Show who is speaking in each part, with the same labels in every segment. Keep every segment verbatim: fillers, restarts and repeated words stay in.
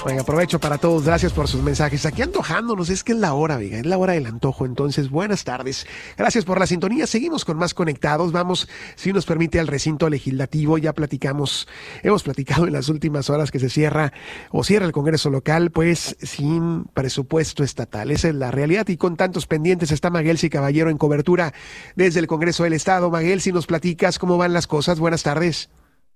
Speaker 1: Oiga, aprovecho para todos, gracias por sus mensajes. Aquí antojándonos, es que es la hora, amiga, es la hora del antojo. Entonces, buenas tardes. Gracias por la sintonía. Seguimos con más conectados. Vamos, si nos permite, al recinto legislativo. Ya platicamos, hemos platicado en las últimas horas que se cierra o cierra el Congreso local, pues sin presupuesto estatal. Esa es la realidad y con tantos pendientes está Maguelsi Caballero en cobertura desde el Congreso del Estado. Maguelsi, nos platicas cómo van las cosas. Buenas tardes.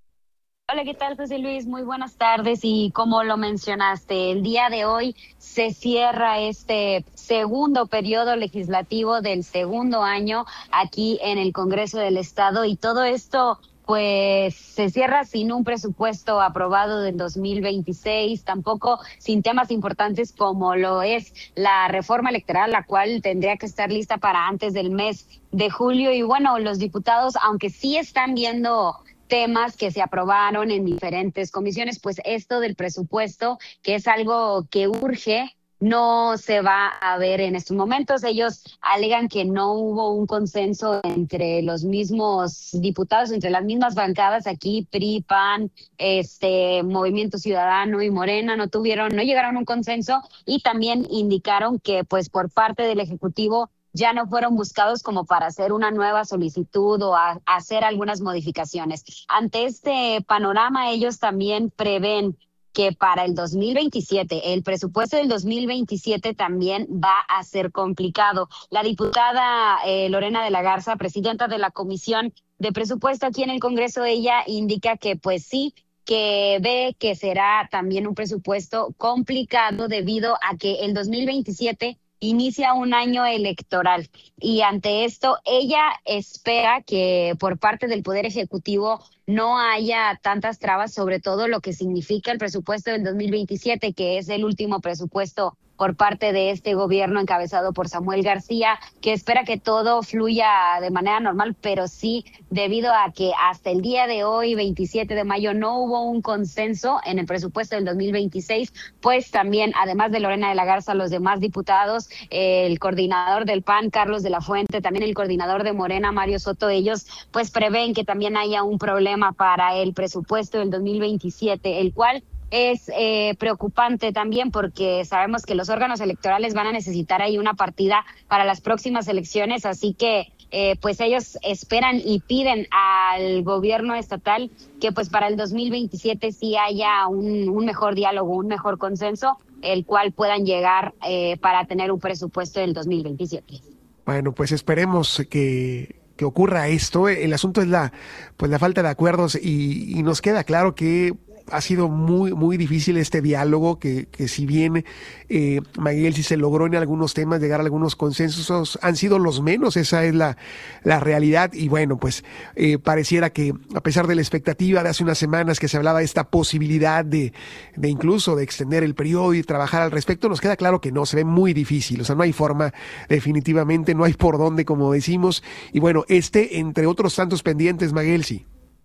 Speaker 2: Hola, ¿qué tal, José Luis? Muy buenas tardes y como lo mencionaste, el día de hoy se cierra este segundo periodo legislativo del segundo año aquí en el Congreso del Estado y todo esto pues se cierra sin un presupuesto aprobado del dos mil veintiséis, tampoco sin temas importantes como lo es la reforma electoral, la cual tendría que estar lista para antes del mes de julio. Y bueno, los diputados, aunque sí están viendo temas que se aprobaron en diferentes comisiones, pues esto del presupuesto, que es algo que urge, no se va a ver en estos momentos. Ellos alegan que no hubo un consenso entre los mismos diputados, entre las mismas bancadas aquí, P R I, P A N, este, Movimiento Ciudadano y Morena, no tuvieron, no llegaron a un consenso y también indicaron que pues por parte del Ejecutivo ya no fueron buscados como para hacer una nueva solicitud o a, a hacer algunas modificaciones. Ante este panorama, ellos también prevén que para el dos mil veintisiete, el presupuesto del dos mil veintisiete también va a ser complicado. La diputada eh, Lorena de la Garza, presidenta de la Comisión de Presupuesto aquí en el Congreso, ella indica que pues sí, que ve que será también un presupuesto complicado debido a que el dos mil veintisiete inicia un año electoral y ante esto ella espera que por parte del Poder Ejecutivo no haya tantas trabas, sobre todo lo que significa el presupuesto del dos mil veintisiete, que es el último presupuesto por parte de este gobierno encabezado por Samuel García, que espera que todo fluya de manera normal, pero sí debido a que hasta el día de hoy, veintisiete de mayo, no hubo un consenso en el presupuesto del dos mil veintiséis, pues también, además de Lorena de la Garza, los demás diputados, eh, el coordinador del P A N, Carlos de la Fuente, también el coordinador de Morena, Mario Soto, ellos pues prevén que también haya un problema para el presupuesto del dos mil veintisiete, el cual es eh, preocupante también porque sabemos que los órganos electorales van a necesitar ahí una partida para las próximas elecciones, así que eh, pues ellos esperan y piden al gobierno estatal que pues para el dos mil veintisiete sí haya un, un mejor diálogo, un mejor consenso, el cual puedan llegar eh, para tener un presupuesto del dos mil veintisiete.
Speaker 1: Bueno, pues esperemos que que ocurra esto. El asunto es la pues la falta de acuerdos y, y nos queda claro que ha sido muy muy difícil este diálogo, que, que si bien eh, Maguelsi se logró en algunos temas llegar a algunos consensos, han sido los menos, esa es la, la realidad. Y bueno, pues eh, pareciera que a pesar de la expectativa de hace unas semanas que se hablaba de esta posibilidad de, de incluso de extender el periodo y trabajar al respecto, nos queda claro que no, se ve muy difícil, o sea, no hay forma, definitivamente no hay por dónde, como decimos. Y bueno, este entre otros tantos pendientes, Maguelsi.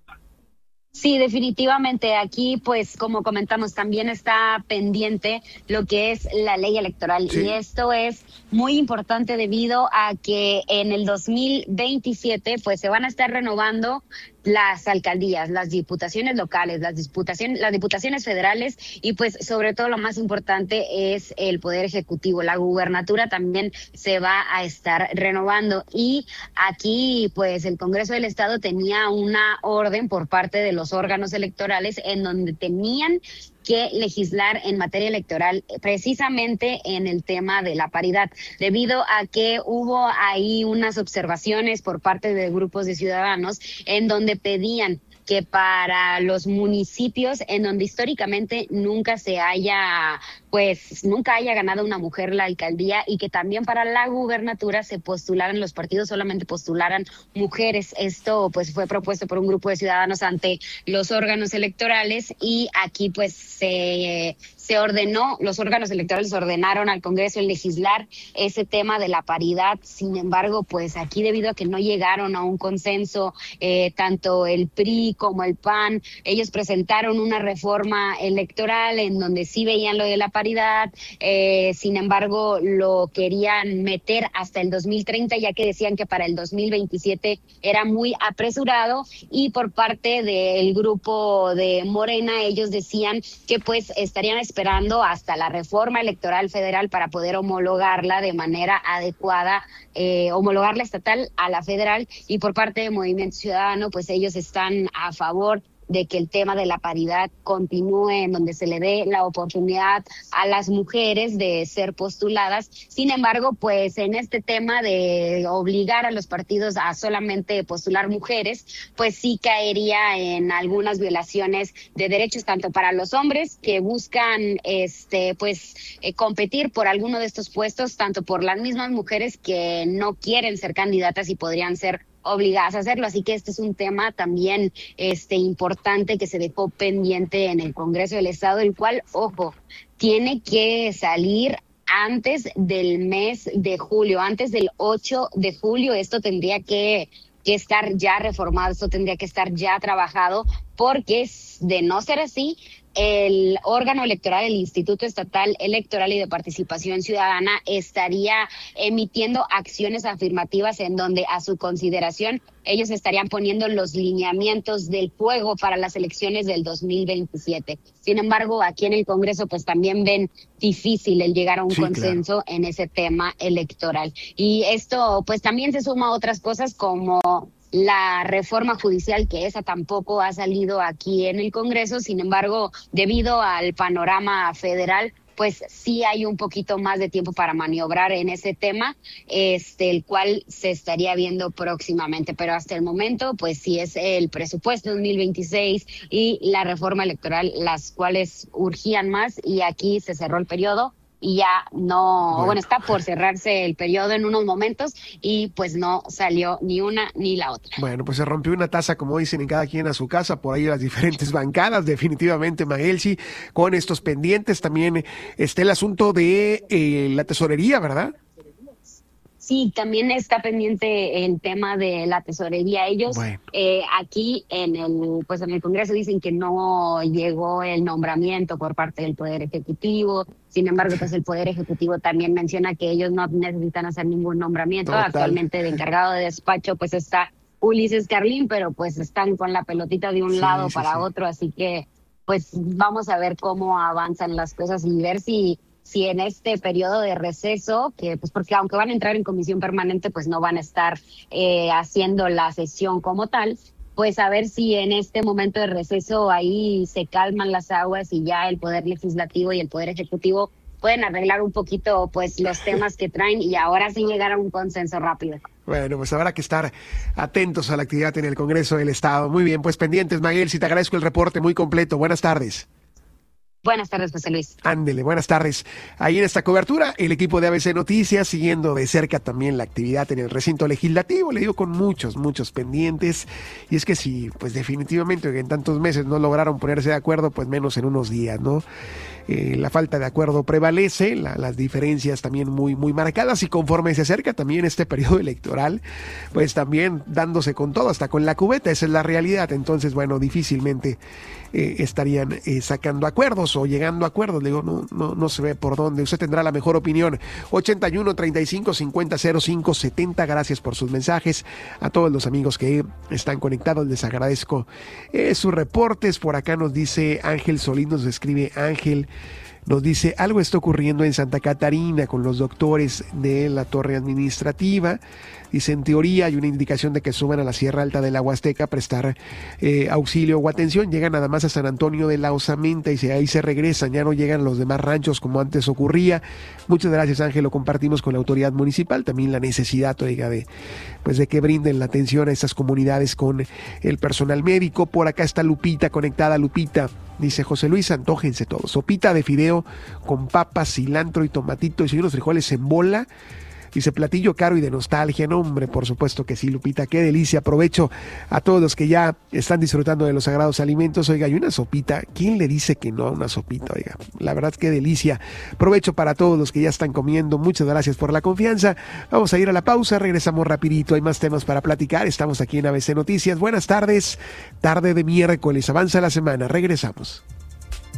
Speaker 2: Sí, definitivamente. Aquí, pues, como comentamos, también está pendiente lo que es la ley electoral. Sí. Y esto es muy importante debido a que en el dos mil veintisiete, pues, se van a estar renovando las alcaldías, las diputaciones locales, las diputaciones, las diputaciones federales y pues sobre todo lo más importante es el Poder Ejecutivo. La gubernatura también se va a estar renovando y aquí pues el Congreso del Estado tenía una orden por parte de los órganos electorales en donde tenían que legislar en materia electoral precisamente en el tema de la paridad, debido a que hubo ahí unas observaciones por parte de grupos de ciudadanos en donde pedían que para los municipios en donde históricamente nunca se haya, pues nunca haya ganado una mujer la alcaldía y que también para la gubernatura se postularan, los partidos solamente postularan mujeres. Esto pues fue propuesto por un grupo de ciudadanos ante los órganos electorales y aquí pues se, se ordenó, los órganos electorales ordenaron al Congreso el legislar ese tema de la paridad. Sin embargo, pues aquí debido a que no llegaron a un consenso, eh, tanto el P R I P como el P A N, ellos presentaron una reforma electoral en donde sí veían lo de la paridad, eh, sin embargo lo querían meter hasta el dos mil treinta, ya que decían que para el dos mil veintisiete era muy apresurado, y por parte del grupo de Morena ellos decían que pues estarían esperando hasta la reforma electoral federal para poder homologarla de manera adecuada, eh, homologarla estatal a la federal, y por parte de Movimiento Ciudadano pues ellos están a favor de que el tema de la paridad continúe, en donde se le dé la oportunidad a las mujeres de ser postuladas. Sin embargo, pues en este tema de obligar a los partidos a solamente postular mujeres, pues sí caería en algunas violaciones de derechos, tanto para los hombres que buscan este pues eh, competir por alguno de estos puestos, tanto por las mismas mujeres que no quieren ser candidatas y podrían ser obligadas a hacerlo. Así que este es un tema también este importante que se dejó pendiente en el Congreso del Estado, el cual, ojo, tiene que salir antes del mes de julio, antes del ocho de julio. Esto tendría que, que estar ya reformado, esto tendría que estar ya trabajado, porque de no ser así, el órgano electoral, el Instituto Estatal Electoral y de Participación Ciudadana, estaría emitiendo acciones afirmativas en donde a su consideración ellos estarían poniendo los lineamientos del juego para las elecciones del dos mil veintisiete. Sin embargo, aquí en el Congreso pues también ven difícil el llegar a un sí, consenso claro. en ese tema electoral. Y esto pues también se suma a otras cosas como la reforma judicial, que esa tampoco ha salido aquí en el Congreso. Sin embargo, debido al panorama federal, pues sí hay un poquito más de tiempo para maniobrar en ese tema, este, el cual se estaría viendo próximamente. Pero hasta el momento, pues sí es el presupuesto dos mil veintiséis y la reforma electoral, las cuales urgían más, y aquí se cerró el periodo. Y ya no, bueno. bueno, está por cerrarse el periodo en unos momentos y pues no salió ni una ni la otra.
Speaker 1: Bueno, pues se rompió una taza, como dicen, en cada quien a su casa, por ahí las diferentes bancadas, definitivamente, Magelsi, con estos pendientes. También está el asunto de eh, la tesorería, ¿verdad?
Speaker 2: Sí, también está pendiente el tema de la tesorería. Ellos bueno. eh, aquí en el pues en el Congreso dicen que no llegó el nombramiento por parte del Poder Ejecutivo. Sin embargo, pues el Poder Ejecutivo también menciona que ellos no necesitan hacer ningún nombramiento. Total. Actualmente de encargado de despacho pues está Ulises Carlín, pero pues están con la pelotita de un sí, lado sí, para sí. otro, así que pues vamos a ver cómo avanzan las cosas y ver si si en este periodo de receso, que pues porque aunque van a entrar en comisión permanente, pues no van a estar eh, haciendo la sesión como tal, pues a ver si en este momento de receso ahí se calman las aguas y ya el Poder Legislativo y el Poder Ejecutivo pueden arreglar un poquito pues los temas que traen y ahora sí llegar a un consenso rápido.
Speaker 1: Bueno, pues habrá que estar atentos a la actividad en el Congreso del Estado. Muy bien, pues pendientes, Magelsi, te agradezco el reporte muy completo. Buenas tardes.
Speaker 2: Buenas tardes, José Luis.
Speaker 1: Ándele, buenas tardes. Ahí en esta cobertura, el equipo de A B C Noticias, siguiendo de cerca también la actividad en el recinto legislativo, le digo con muchos, muchos pendientes. Y es que sí, pues definitivamente en tantos meses no lograron ponerse de acuerdo, pues menos en unos días, ¿no? Eh, la falta de acuerdo prevalece, la, las diferencias también muy, muy marcadas, y conforme se acerca también este periodo electoral, pues también dándose con todo, hasta con la cubeta, esa es la realidad. Entonces, bueno, difícilmente eh, estarían eh, sacando acuerdos o llegando a acuerdos. Le digo, no, no, no se ve por dónde. Usted tendrá la mejor opinión. ochenta y uno, treinta y cinco, cincuenta, cero cinco, setenta. Gracias por sus mensajes. A todos los amigos que están conectados, les agradezco eh, sus reportes. Por acá nos dice Ángel Solís, nos escribe Ángel. Nos dice, algo está ocurriendo en Santa Catarina con los doctores de la torre administrativa. Dice, en teoría hay una indicación de que suban a la Sierra Alta de la Huasteca a prestar eh, auxilio o atención. Llegan nada más a San Antonio de la Osamenta y se, ahí se regresan. Ya no llegan a los demás ranchos como antes ocurría. Muchas gracias, Ángel. Lo compartimos con la autoridad municipal. También la necesidad, oiga, de, pues de que brinden la atención a estas comunidades con el personal médico. Por acá está Lupita, conectada. Lupita. Dice José Luis, antójense todos. Sopita de fideo con papas, cilantro y tomatito y unos frijoles en bola. Dice, platillo caro y de nostalgia. No, hombre, por supuesto que sí, Lupita, qué delicia. Aprovecho a todos los que ya están disfrutando de los sagrados alimentos. Oiga, y una sopita, ¿quién le dice que no a una sopita? Oiga, la verdad, qué delicia. Provecho para todos los que ya están comiendo. Muchas gracias por la confianza. Vamos a ir a la pausa, regresamos rapidito. Hay más temas para platicar. Estamos aquí en A B C Noticias. Buenas tardes, tarde de miércoles. Avanza la semana. Regresamos.